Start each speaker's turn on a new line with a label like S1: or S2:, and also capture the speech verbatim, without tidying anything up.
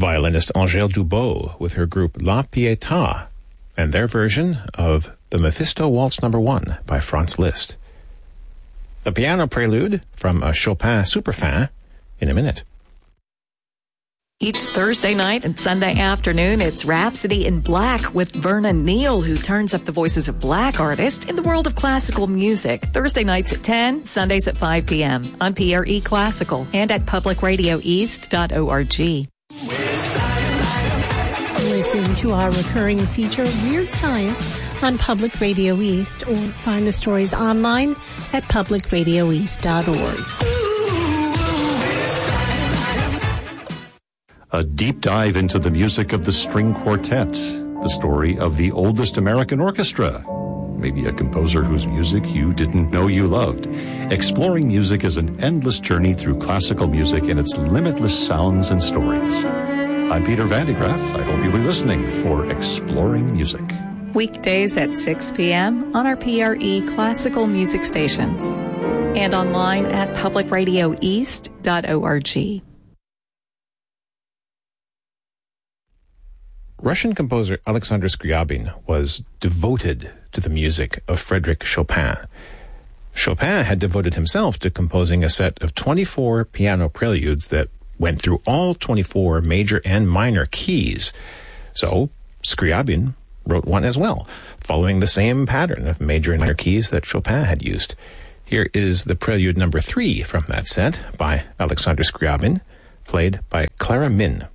S1: violinist Angèle Dubot with her group La Pietà and their version of the Mephisto Waltz Number One by Franz Liszt. A piano prelude from a Chopin Superfin in a minute.
S2: Each Thursday night and Sunday afternoon, it's Rhapsody in Black with Vernon Neal, who turns up the voices of black artists in the world of classical music. Thursday nights at ten, Sundays at five p.m. on P R E Classical and at public radio east dot org.
S3: Listen to our recurring feature, Weird Science, on Public Radio East, or find the stories online at public radio east dot org.
S4: A deep dive into the music of the string quartet, the story of the oldest American orchestra, maybe a composer whose music you didn't know you loved. Exploring music is an endless journey through classical music and its limitless sounds and stories. I'm Peter Van de Graaff. I hope you'll be listening for Exploring Music.
S2: Weekdays at six p.m. on our P R E classical music stations and online at public radio east dot org.
S1: Russian composer Alexander Scriabin was devoted to the music of Frédéric Chopin. Chopin had devoted himself to composing a set of twenty-four piano preludes that went through all twenty-four major and minor keys. So Scriabin wrote one as well, following the same pattern of major and minor keys that Chopin had used. Here is the prelude number three from that set by Alexander Scriabin, played by Clara Min.